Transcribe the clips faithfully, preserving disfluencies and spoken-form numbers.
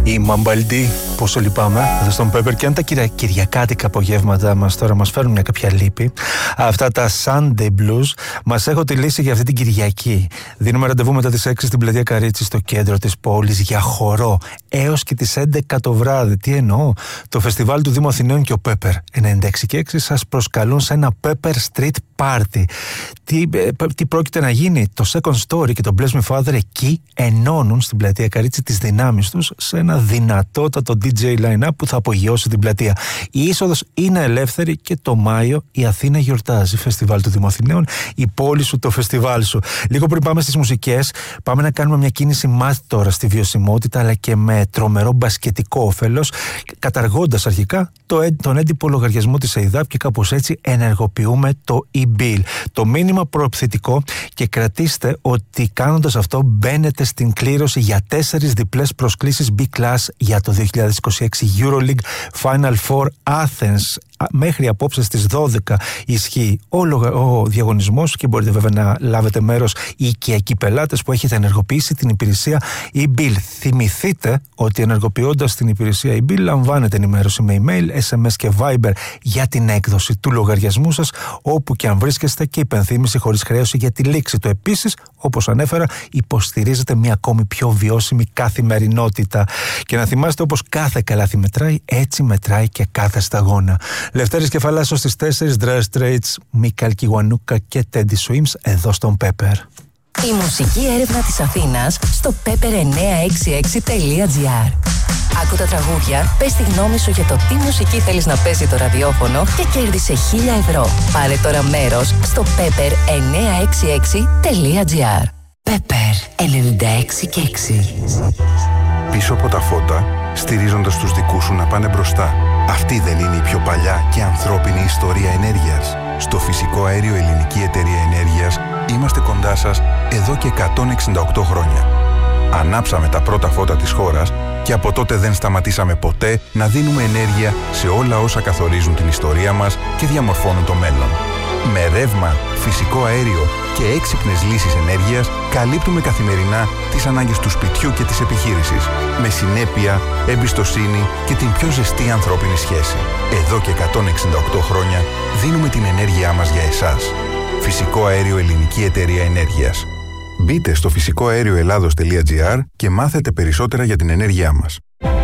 Η Μαμπαλντή, πόσο λυπάμαι, εδώ στον Pepper. Και αν τα κυρια... κυριακάτικα απογεύματα μας τώρα μας φέρουν μια κάποια λύπη, αυτά τα Sunday Blues, μας έχω τη λύση για αυτή την Κυριακή. Δίνουμε ραντεβού μετά τις έξι στην πλατεία Καρίτσι, στο κέντρο της πόλης, για χορό έως και τις έντεκα το βράδυ. Τι εννοώ? Το φεστιβάλ του Δήμου Αθηναίων και ο Pepper ενενήντα έξι και έξι σας προσκαλούν σε ένα Pepper Street Party. Τι, τι πρόκειται να γίνει? Το Second Story και το Bless Me Father εκεί ενώνουν στην πλατεία Καρίτσι τις δυνάμεις τους σε ένα δυνατότατο ντι τζέι line-up που θα απογειώσει την πλατεία. Η είσοδος είναι ελεύθερη και το Μάιο η Αθήνα γιορτάζει. Φεστιβάλ του Δήμου Αθηναίων, η πόλη σου, το φεστιβάλ σου. Λίγο πριν πάμε στις μουσικές, πάμε να κάνουμε μια κίνηση μάθη τώρα στη βιωσιμότητα, αλλά και με τρομερό μπασκετικό όφελος, καταργώντας αρχικά το, τον έντυπο λογαριασμό της ΕΙΔΑΠ και κάπως έτσι ενεργοποιούμε το e-bill. Το μήνυμα προοπθητικό, και κρατήστε ότι κάνοντας αυτό μπαίνετε στην κλήρωση για τέσσερις διπλές προσκλήσεις B-Class για το δύο χιλιάδες είκοσι έξι EuroLeague Final Four Athens. Μέχρι απόψε στις δώδεκα ισχύει ο, ο διαγωνισμός και μπορείτε βέβαια να λάβετε μέρος οι οικιακοί πελάτες που έχετε ενεργοποιήσει την υπηρεσία e-bill. Θυμηθείτε ότι ενεργοποιώντας την υπηρεσία e-bill λαμβάνετε ενημέρωση με email, ες εμ ες και Viber για την έκδοση του λογαριασμού σας όπου και αν βρίσκεστε, και υπενθύμηση χωρίς χρέωση για τη λήξη του. Επίσης, όπως ανέφερα, υποστηρίζετε μια ακόμη πιο βιώσιμη καθημερινότητα. Και να θυμάστε, όπως κάθε καλάθι μετράει, έτσι μετράει και κάθε σταγόνα. Λευτέρης Κεφαλάς ως τις τέσσερις, Dire Straits, Μίκαλ Κιουανούκα και Teddy Swims εδώ στον Pepper. Η μουσική έρευνα της Αθήνας στο pepper εννιακόσια εξήντα έξι τελεία τζι άρ. Άκου τα τραγούδια, πες τη γνώμη σου για το τι μουσική θέλεις να παίζει το ραδιόφωνο και κέρδισε χίλια ευρώ. Πάρε τώρα μέρος στο pepper εννιακόσια εξήντα έξι τελεία τζι άρ. Pepper ενενήντα έξι και έξι. Πίσω από τα φώτα, στηρίζοντας τους δικούς σου να πάνε μπροστά. Αυτή δεν είναι η πιο παλιά και ανθρώπινη ιστορία ενέργειας? Στο Φυσικό Αέριο Ελληνική Εταιρεία Ενέργειας είμαστε κοντά σας εδώ και εκατόν εξήντα οκτώ χρόνια. Ανάψαμε τα πρώτα φώτα της χώρας και από τότε δεν σταματήσαμε ποτέ να δίνουμε ενέργεια σε όλα όσα καθορίζουν την ιστορία μας και διαμορφώνουν το μέλλον. Με ρεύμα, φυσικό αέριο και έξυπνες λύσεις ενέργειας καλύπτουμε καθημερινά τις ανάγκες του σπιτιού και της επιχείρησης, με συνέπεια, εμπιστοσύνη και την πιο ζεστή ανθρώπινη σχέση. Εδώ και εκατόν εξήντα οκτώ χρόνια δίνουμε την ενέργειά μας για εσάς. Φυσικό Αέριο Ελληνική Εταιρεία Ενέργειας. Μπείτε στο φυσικό αέριο ελλάδος τελεία τζι άρ και μάθετε περισσότερα για την ενέργειά μας.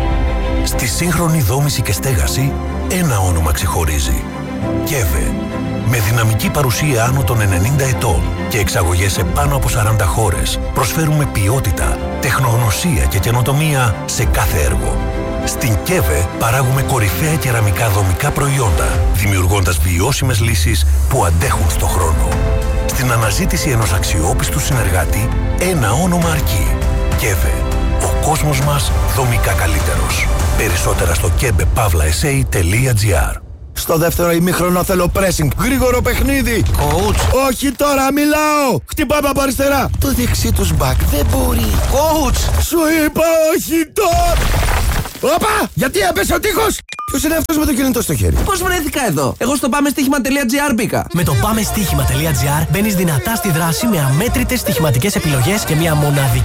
Στη σύγχρονη δόμηση και στέγαση, ένα όνομα ξεχωρίζει. κέβε. Με δυναμική παρουσία άνω των ενενήντα ετών και εξαγωγές σε πάνω από σαράντα χώρες, προσφέρουμε ποιότητα, τεχνογνωσία και καινοτομία σε κάθε έργο. Στην κέβε παράγουμε κορυφαία κεραμικά δομικά προϊόντα, δημιουργώντας βιώσιμες λύσεις που αντέχουν στο χρόνο. Στην αναζήτηση ενός αξιόπιστου συνεργάτη, ένα όνομα αρκεί. κέβε. Ο κόσμος μας δομικά καλύτερος. Περισσότερα στο κέβε παύλα ες έι τελεία τζι άρ. Στο δεύτερο ημίχρονο θέλω pressing. Γρήγορο παιχνίδι. Coach. Όχι τώρα, μιλάω. Χτυπάμε από αριστερά. Το δεξί τους μπακ δεν μπορεί. Coach. Σου είπα όχι τώρα. Όπα! Γιατί έπεσε ο τείχος! Ποιος είναι αυτός με το κινητό στο χέρι? Πώς βρέθηκα εδώ? Εγώ στο πάμε στοίχημα τελεία τζι άρ μπήκα. Με το πάμε στοίχημα τελεία τζι άρ μπαίνεις δυνατά στη δράση με αμέτρητες στοιχηματικές επιλογές και μια μοναδική